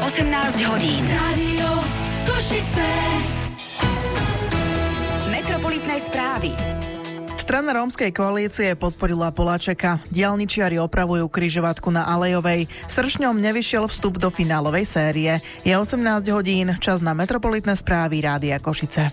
18 hodín. Rádio Košice. Metropolitné správy. Strana rómskej koalície podporila Poláčeka. Diaľničiari opravujú križovatku na Alejovej. Sršňom nevyšiel vstup do finálovej série. Je 18 hodín, čas na Metropolitné správy Rádia Košice.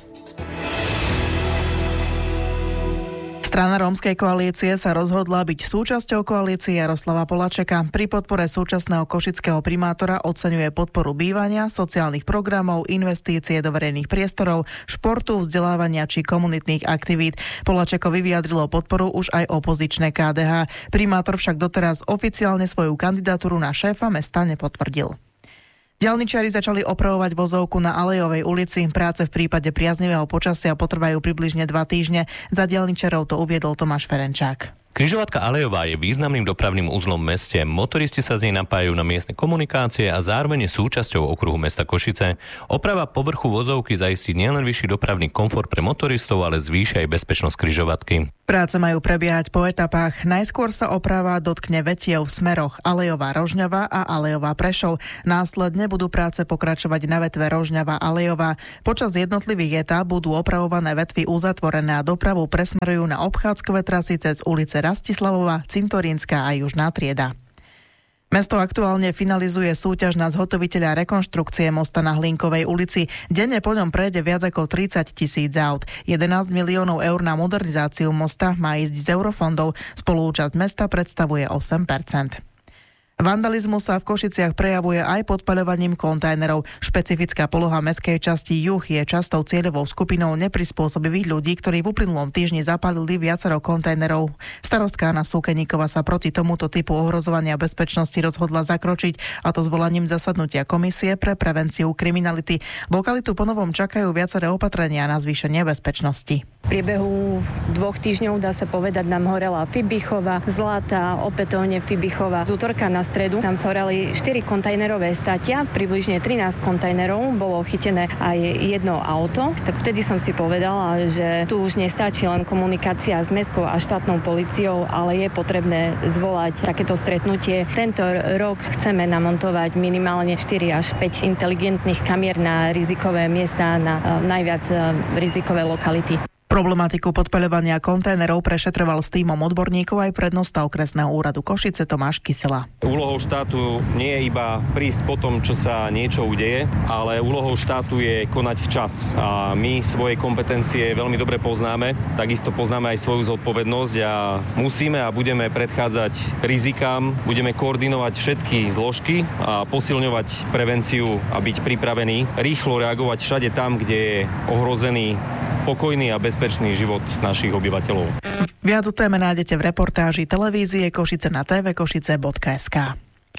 Strana rómskej koalície sa rozhodla byť súčasťou koalície Jaroslava Poláčeka. Pri podpore súčasného košického primátora oceňuje podporu bývania, sociálnych programov, investície do verejných priestorov, športu, vzdelávania či komunitných aktivít. Poláčekovi vyjadrilo podporu už aj opozičné KDH. Primátor však doteraz oficiálne svoju kandidatúru na šéfa mesta nepotvrdil. Diaľničiari začali opravovať vozovku na Alejovej ulici. Práce v prípade priaznivého počasia potrvajú približne 2 týždne. Za diaľničiarov to uviedol Tomáš Ferenčák. Križovatka Alejová je významným dopravným uzlom v meste. Motoristi sa z nej napájajú na miestne komunikácie a zároveň je súčasťou okruhu mesta Košice. Oprava povrchu vozovky zaistí nielen vyšší dopravný komfort pre motoristov, ale zvýši aj bezpečnosť križovatky. Práce majú prebiehať po etapách. Najskôr sa oprava dotkne vetiev v smeroch Alejová Rožňava a Alejová Prešov. Následne budú práce pokračovať na vetve Rožňava Alejová. Počas jednotlivých etáp budú opravované vetvy uzatvorené a dopravu presmerujú na obchádzkové trasy cez ulice Rastislavova, Cintorínska a Južná Trieda. Mesto aktuálne finalizuje súťaž na zhotoviteľa rekonštrukcie mosta na Hlinkovej ulici. Denne po ňom prejde viac ako 30 000 aut. 11 miliónov eur na modernizáciu mosta má ísť z eurofondov. Spoluúčasť mesta predstavuje 8%. Vandalizmus sa v Košiciach prejavuje aj podpaľovaním kontajnerov. Špecifická poloha mestskej časti Juh je častou cieľovou skupinou neprispôsobivých ľudí, ktorí v uplynulom týždni zapálili viacero kontajnerov. Starostka Anna Súkeníková sa proti tomuto typu ohrozovania bezpečnosti rozhodla zakročiť, a to zvolaním zasadnutia Komisie pre prevenciu kriminality. Lokalitu ponovom čakajú viaceré opatrenia na zvýšenie bezpečnosti. V priebehu 2 týždňov, dá sa povedať, nám horela Fibichova, Zlata, opätovne Fibichova. Z útorka na stredu nám zhoreli 4 kontajnerové státia, približne 13 kontajnerov, bolo chytené aj jedno auto. Tak vtedy som si povedala, že tu už nestačí len komunikácia s mestskou a štátnou políciou, ale je potrebné zvolať takéto stretnutie. Tento rok chceme namontovať minimálne 4 až 5 inteligentných kamier na rizikové miesta, na najviac rizikové lokality. Problematiku podpaľovania kontajnerov prešetroval s tímom odborníkov aj prednosta okresného úradu Košice Tomáš Kysela. Úlohou štátu nie je iba prísť po tom, čo sa niečo udeje, ale úlohou štátu je konať včas. A my svoje kompetencie veľmi dobre poznáme, takisto poznáme aj svoju zodpovednosť a musíme a budeme predchádzať rizikám, budeme koordinovať všetky zložky a posilňovať prevenciu a byť pripravení rýchlo reagovať všade tam, kde je ohrozený pokojný a bezpečný život našich obyvateľov. Viac o téme nájdete v reportáži televízie Košice na tvkošice.sk.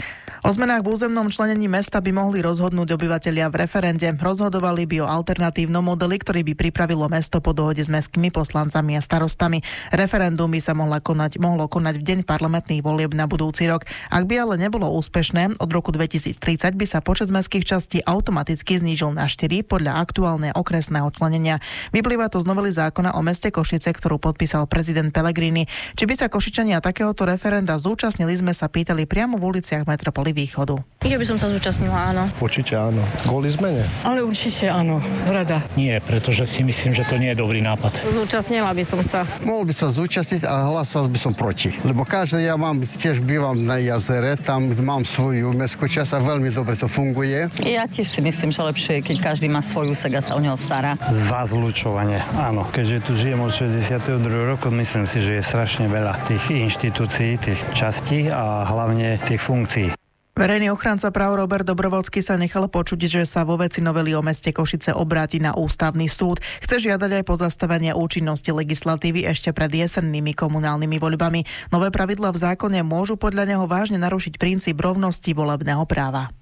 O zmenách v územnom členení mesta by mohli rozhodnúť obyvatelia v referende. Rozhodovali by o alternatívnom modeli, ktorý by pripravilo mesto po dohode s mestskými poslancami a starostami. Referendum by sa mohlo konať v deň parlamentných volieb na budúci rok. Ak by ale nebolo úspešné, od roku 2030 by sa počet mestských častí automaticky znížil na 4 podľa aktuálneho okresného členenia. Vyplýva to z novely zákona o meste Košice, ktorú podpísal prezident Pellegrini. Či by sa Košičania takéhoto referenda zúčastnili, sme sa pýtali priamo v uliciach metropoly Východu. Ja by som sa zúčastnila, áno. Určite áno. Kvôli zmene? Ale určite áno. Rada. Nie, pretože si myslím, že to nie je dobrý nápad. Zúčastnila by som sa. Mohol by sa zúčastniť a hlasoval by som proti. Lebo ja tiež bývam na jazere, tam mám svoju mestskú časť a veľmi dobre to funguje. Ja tiež si myslím, že lepšie je, keď každý má svoju úsek a sa o neho stará. Za zlučovanie, áno. Keďže tu žijem od 62. roku, myslím si, že je strašne veľa tých inštitúcií, tých častí a hlavne tých funkcií. Verejný ochranca práv Robert Dobrovolský sa nechal počuť, že sa vo veci novely o meste Košice obráti na ústavný súd. Chce žiadať aj pozastavenie účinnosti legislatívy ešte pred jesennými komunálnymi voľbami. Nové pravidlá v zákone môžu podľa neho vážne narušiť princíp rovnosti volebného práva.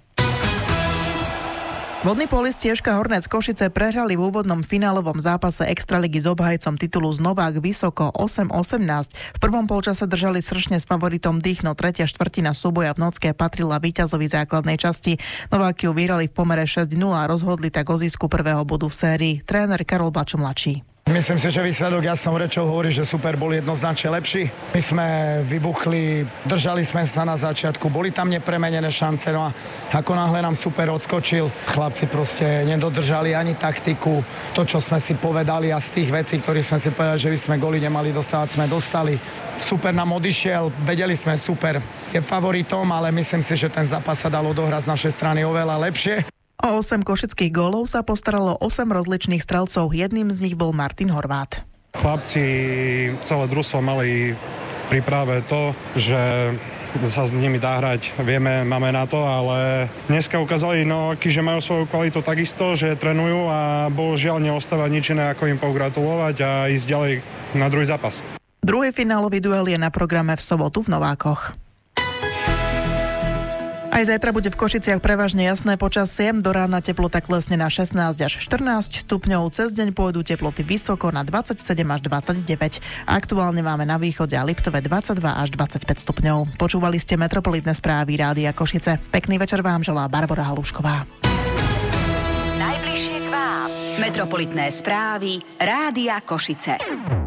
Vodný Polis Tiežka Hornec Košice prehrali v úvodnom finálovom zápase Extraligy s obhajcom titulu Znovák vysoko 8-18. V prvom polčase držali Sršne s favoritom dých, no tretia štvrtina súboja v Nocke patrila víťazovi základnej časti. Nováky ju vyhrali v pomere 6-0 a rozhodli tak o zisku prvého bodu v sérii. Tréner Karol Bačo mladší. Myslím si, že výsledok jasnou rečou hovorí, že Super bol jednoznačne lepší. My sme vybuchli, držali sme sa na začiatku, boli tam nepremenené šance, no a ako náhle nám Super odskočil, chlapci proste nedodržali ani taktiku, to, čo sme si povedali a z tých vecí, ktorých sme si povedali, že by sme góly nemali dostávať, sme dostali. Super nám odišiel, vedeli sme, Super je favoritom, ale myslím si, že ten zápas sa dal odohrať z našej strany oveľa lepšie. O 8 košických gólov sa postaralo 8 rozličných strelcov, jedným z nich bol Martin Horvát. Chlapci, celé družstvo mali pri práve to, že sa s nimi dá hrať. Vieme, máme na to, ale dneska ukázali, že majú svoju kvalitu takisto, že trénujú a bohužiaľ neostáva nič iné, ako im pogratulovať a ísť ďalej na druhý zápas. Druhý finálový duel je na programe v sobotu v Novákoch. Aj zajtra bude v Košiciach prevažne jasné počasie. Do rána teplota klesne na 16 až 14 stupňov. Cez deň pôjdu teploty vysoko na 27 až 29. Aktuálne máme na východe a Liptove 22 až 25 stupňov. Počúvali ste Metropolitné správy Rádia Košice. Pekný večer vám želá Barbora Halušková. Najbližšie k vám. Metropolitné správy Rádia Košice.